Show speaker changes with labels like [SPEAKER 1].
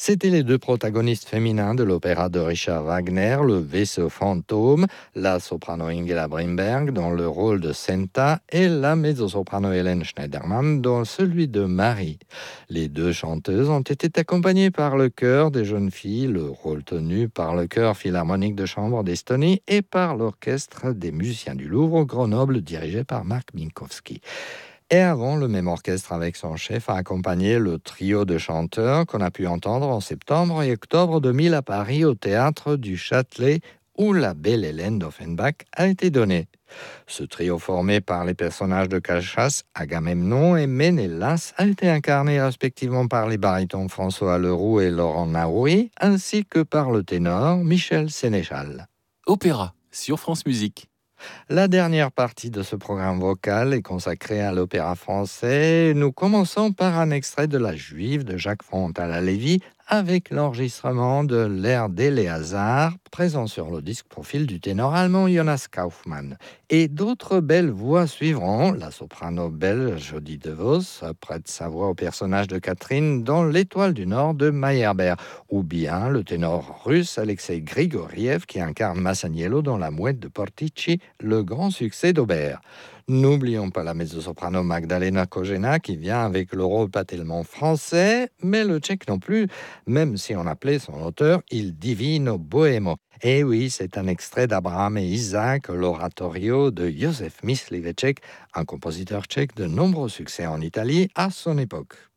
[SPEAKER 1] C'étaient les deux protagonistes féminins de l'opéra de Richard Wagner, Le Vaisseau fantôme, la soprano Ingela Brimberg dans le rôle de Senta et la mezzo-soprano Hélène Schneiderman dans celui de Marie. Les deux chanteuses ont été accompagnées par le chœur des jeunes filles, le rôle tenu par le chœur philharmonique de chambre d'Estonie et par l'orchestre des musiciens du Louvre Grenoble dirigé par Marc Minkowski. Et avant, le même orchestre avec son chef a accompagné le trio de chanteurs qu'on a pu entendre en septembre et octobre 2000 à Paris au théâtre du Châtelet où la belle Hélène d'Offenbach a été donnée. Ce trio formé par les personnages de Calchas, Agamemnon et Ménélas a été incarné respectivement par les barytons François Leroux et Laurent Naouri ainsi que par le ténor Michel Sénéchal.
[SPEAKER 2] Opéra sur France Musique.
[SPEAKER 1] La dernière partie de ce programme vocal est consacrée à l'opéra français. Nous commençons par un extrait de La Juive de Jacques Frontal-Lévy avec l'enregistrement de l'air d'Éléazar, présent sur le disque profil du ténor allemand Jonas Kaufmann. Et d'autres belles voix suivront. La soprano belge Jodie DeVos prête sa voix au personnage de Catherine dans L'Étoile du Nord de Meyerbeer, ou bien le ténor russe Alexei Grigoriev qui incarne Masaniello dans La Mouette de Portici, le grand succès d'Aubert. N'oublions pas la mezzo-soprano Magdalena Kojena qui vient avec le rôle pas tellement français, mais le tchèque non plus, même si on appelait son auteur Il Divino Boemo. Et oui, c'est un extrait d'Abraham et Isaac, l'oratorio de Józef Mysliveček, un compositeur tchèque de nombreux succès en Italie à son époque.